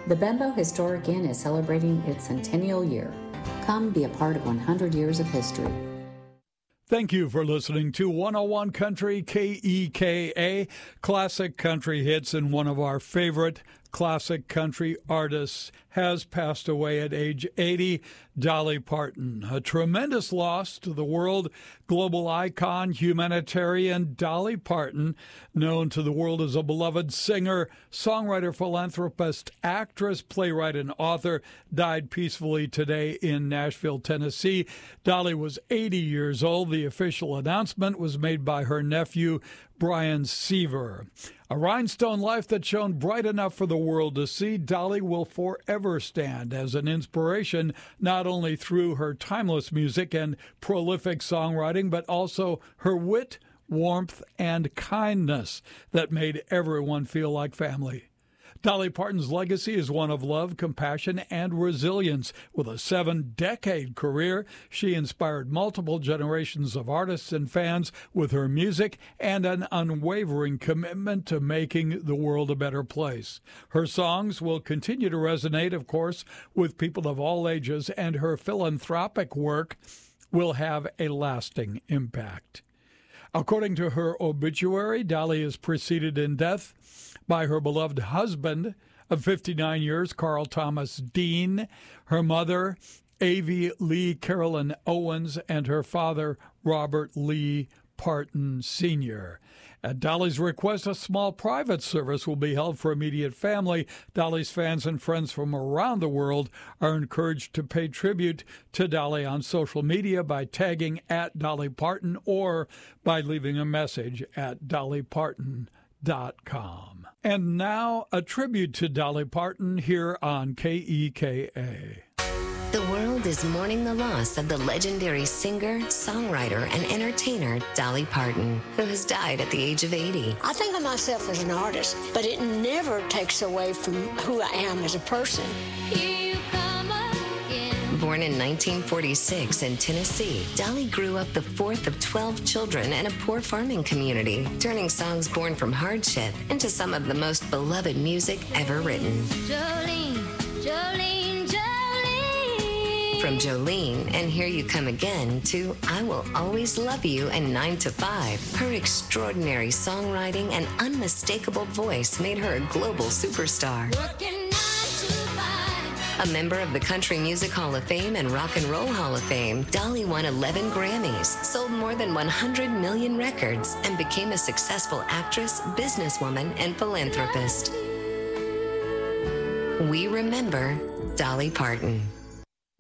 The Bembo Historic Inn is celebrating its centennial year. Come be a part of 100 years of history. Thank you for listening to 101 Country KEKA, classic country hits, and one of our favorite classic country artists has passed away at age 80, Dolly Parton. A tremendous loss to the world. Global icon, humanitarian Dolly Parton, known to the world as a beloved singer, songwriter, philanthropist, actress, playwright, and author, died peacefully today in Nashville, Tennessee. Dolly was 80 years old. The official announcement was made by her nephew, Brian Seaver. A rhinestone life that shone bright enough for the world to see, Dolly will forever stand as an inspiration, not only through her timeless music and prolific songwriting, but also her wit, warmth, and kindness that made everyone feel like family. Dolly Parton's legacy is one of love, compassion, and resilience. With a 7-decade career, she inspired multiple generations of artists and fans with her music and an unwavering commitment to making the world a better place. Her songs will continue to resonate, of course, with people of all ages, and her philanthropic work will have a lasting impact. According to her obituary, Dolly is preceded in death by her beloved husband of 59 years, Carl Thomas Dean, her mother, Avie Lee Carolyn Owens, and her father, Robert Lee Parton Sr. At Dolly's request, a small private service will be held for immediate family. Dolly's fans and friends from around the world are encouraged to pay tribute to Dolly on social media by tagging at Dolly Parton or by leaving a message at dollyparton.com. And now, a tribute to Dolly Parton here on KEKA. The world is mourning the loss of the legendary singer, songwriter, and entertainer Dolly Parton, who has died at the age of 80. I think of myself as an artist, but it never takes away from who I am as a person. Born in 1946 in Tennessee, Dolly grew up the fourth of 12 children in a poor farming community, turning songs born from hardship into some of the most beloved music ever written. Jolene, Jolene, Jolene. From Jolene and Here You Come Again to I Will Always Love You and 9 to 5, her extraordinary songwriting and unmistakable voice made her a global superstar. Working 9 to 5. A member of the Country Music Hall of Fame and Rock and Roll Hall of Fame, Dolly won 11 Grammys, sold more than 100 million records, and became a successful actress, businesswoman, and philanthropist. We remember Dolly Parton.